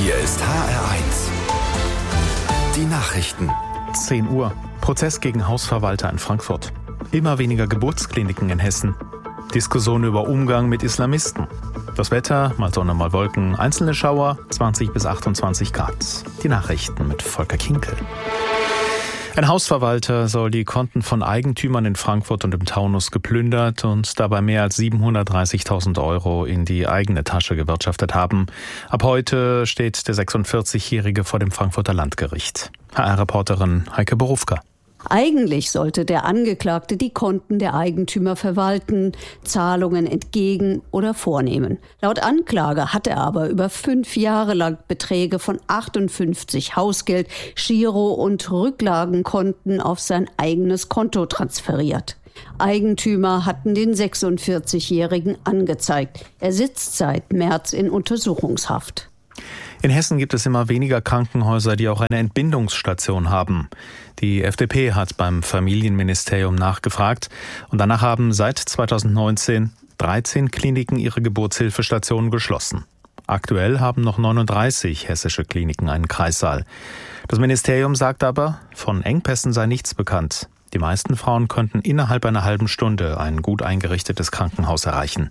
Hier ist HR1. Die Nachrichten. 10 Uhr. Prozess gegen Hausverwalter in Frankfurt. Immer weniger Geburtskliniken in Hessen. Diskussion über Umgang mit Islamisten. Das Wetter, mal Sonne, mal Wolken, einzelne Schauer, 20 bis 28 Grad. Die Nachrichten mit Volker Kinkel. Ein Hausverwalter soll die Konten von Eigentümern in Frankfurt und im Taunus geplündert und dabei mehr als 730.000 Euro in die eigene Tasche gewirtschaftet haben. Ab heute steht der 46-Jährige vor dem Frankfurter Landgericht. HR-Reporterin Heike Borufka. Eigentlich sollte der Angeklagte die Konten der Eigentümer verwalten, Zahlungen entgegen oder vornehmen. Laut Anklage hat er aber über 5 Jahre lang Beträge von 58 Hausgeld-, Giro- und Rücklagenkonten auf sein eigenes Konto transferiert. Eigentümer hatten den 46-Jährigen angezeigt. Er sitzt seit März in Untersuchungshaft. In Hessen gibt es immer weniger Krankenhäuser, die auch eine Entbindungsstation haben. Die FDP hat beim Familienministerium nachgefragt und danach haben seit 2019 13 Kliniken ihre Geburtshilfestationen geschlossen. Aktuell haben noch 39 hessische Kliniken einen Kreissaal. Das Ministerium sagt aber, von Engpässen sei nichts bekannt. Die meisten Frauen könnten innerhalb einer halben Stunde ein gut eingerichtetes Krankenhaus erreichen.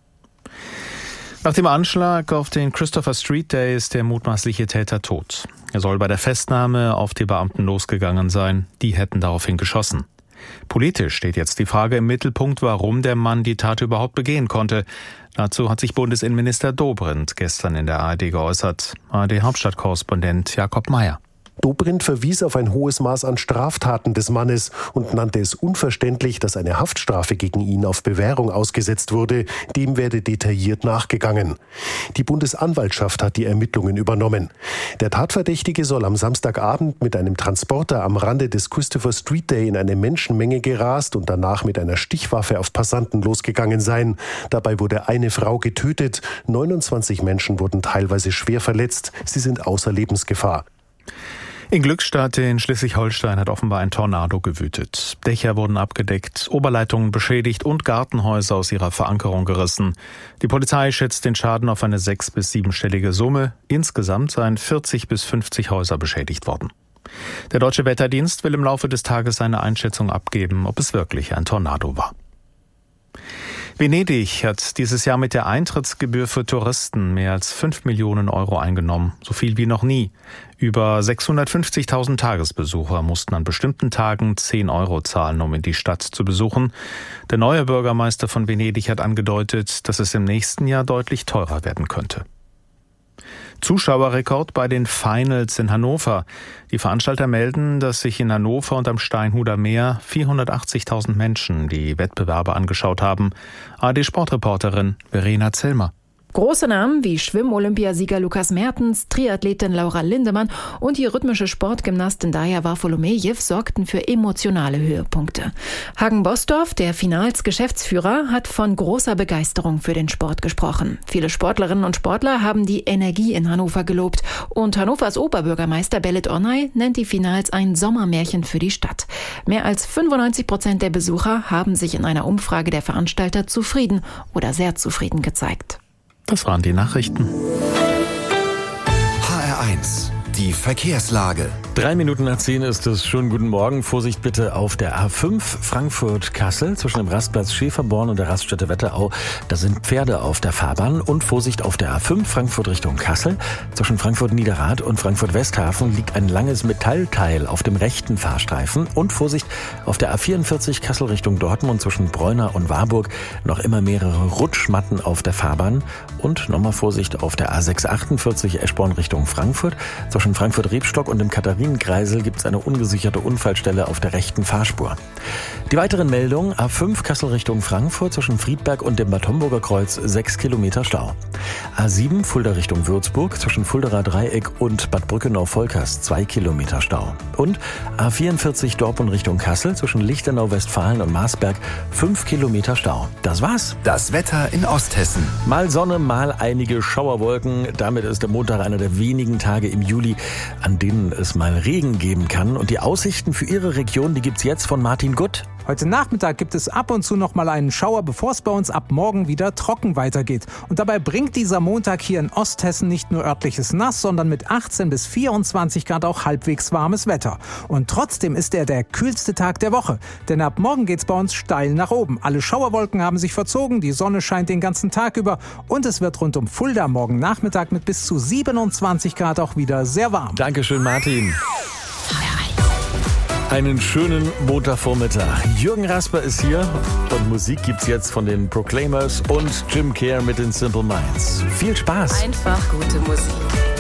Nach dem Anschlag auf den Christopher Street Day ist der mutmaßliche Täter tot. Er soll bei der Festnahme auf die Beamten losgegangen sein. Die hätten daraufhin geschossen. Politisch steht jetzt die Frage im Mittelpunkt, warum der Mann die Tat überhaupt begehen konnte. Dazu hat sich Bundesinnenminister Dobrindt gestern in der ARD geäußert. ARD-Hauptstadtkorrespondent Jakob Mayer. Dobrindt verwies auf ein hohes Maß an Straftaten des Mannes und nannte es unverständlich, dass eine Haftstrafe gegen ihn auf Bewährung ausgesetzt wurde. Dem werde detailliert nachgegangen. Die Bundesanwaltschaft hat die Ermittlungen übernommen. Der Tatverdächtige soll am Samstagabend mit einem Transporter am Rande des Christopher Street Day in eine Menschenmenge gerast und danach mit einer Stichwaffe auf Passanten losgegangen sein. Dabei wurde eine Frau getötet. 29 Menschen wurden teilweise schwer verletzt. Sie sind außer Lebensgefahr. In Glückstadt in Schleswig-Holstein hat offenbar ein Tornado gewütet. Dächer wurden abgedeckt, Oberleitungen beschädigt und Gartenhäuser aus ihrer Verankerung gerissen. Die Polizei schätzt den Schaden auf eine 6- bis 7-stellige Summe. Insgesamt seien 40 bis 50 Häuser beschädigt worden. Der Deutsche Wetterdienst will im Laufe des Tages eine Einschätzung abgeben, ob es wirklich ein Tornado war. Venedig hat dieses Jahr mit der Eintrittsgebühr für Touristen mehr als 5 Millionen Euro eingenommen, so viel wie noch nie. Über 650.000 Tagesbesucher mussten an bestimmten Tagen 10 Euro zahlen, um in die Stadt zu besuchen. Der neue Bürgermeister von Venedig hat angedeutet, dass es im nächsten Jahr deutlich teurer werden könnte. Zuschauerrekord bei den Finals in Hannover. Die Veranstalter melden, dass sich in Hannover und am Steinhuder Meer 480.000 Menschen die Wettbewerbe angeschaut haben. ARD-Sportreporterin Verena Zellmer. Große Namen wie Schwimm-Olympiasieger Lukas Mertens, Triathletin Laura Lindemann und die rhythmische Sportgymnastin Daria Varfolomejew sorgten für emotionale Höhepunkte. Hagen Bosdorf, der Finals-Geschäftsführer, hat von großer Begeisterung für den Sport gesprochen. Viele Sportlerinnen und Sportler haben die Energie in Hannover gelobt und Hannovers Oberbürgermeister Belit Onay nennt die Finals ein Sommermärchen für die Stadt. Mehr als 95% der Besucher haben sich in einer Umfrage der Veranstalter zufrieden oder sehr zufrieden gezeigt. Das waren die Nachrichten. HR1, die Verkehrslage. 9:03 ist es. Schönen guten Morgen. Vorsicht bitte auf der A5 Frankfurt-Kassel zwischen dem Rastplatz Schäferborn und der Raststätte Wetterau. Da sind Pferde auf der Fahrbahn. Und Vorsicht auf der A5 Frankfurt Richtung Kassel. Zwischen Frankfurt-Niederrad und Frankfurt-Westhafen liegt ein langes Metallteil auf dem rechten Fahrstreifen. Und Vorsicht auf der A44 Kassel Richtung Dortmund zwischen Breuna und Warburg. Noch immer mehrere Rutschmatten auf der Fahrbahn. Und nochmal Vorsicht auf der A648 Eschborn Richtung Frankfurt. Zwischen Frankfurt-Rebstock und dem Katharinengreisel gibt es eine ungesicherte Unfallstelle auf der rechten Fahrspur. Die weiteren Meldungen: A5 Kassel Richtung Frankfurt zwischen Friedberg und dem Bad Homburger Kreuz 6 Kilometer Stau. A7 Fulda Richtung Würzburg zwischen Fulderer Dreieck und Bad Brückenau-Volkers 2 Kilometer Stau. Und A44 Dortmund Richtung Kassel zwischen Lichtenau, Westfalen und Marsberg 5 Kilometer Stau. Das war's. Das Wetter in Osthessen. Mal Sonne, mal einige Schauerwolken. Damit ist der Montag einer der wenigen Tage im Juli, an denen es mal Regen geben kann. Und die Aussichten für Ihre Region, die gibt's jetzt von Martin Gutt. Heute Nachmittag gibt es ab und zu noch mal einen Schauer, bevor es bei uns ab morgen wieder trocken weitergeht. Und dabei bringt dieser Montag hier in Osthessen nicht nur örtliches Nass, sondern mit 18 bis 24 Grad auch halbwegs warmes Wetter. Und trotzdem ist er der kühlste Tag der Woche. Denn ab morgen geht's bei uns steil nach oben. Alle Schauerwolken haben sich verzogen, die Sonne scheint den ganzen Tag über und es wird rund um Fulda morgen Nachmittag mit bis zu 27 Grad auch wieder sehr warm. Dankeschön, Martin. Einen schönen Montagvormittag. Jürgen Rasper ist hier und Musik gibt's jetzt von den Proclaimers und Jim Kerr mit den Simple Minds. Viel Spaß! Einfach gute Musik.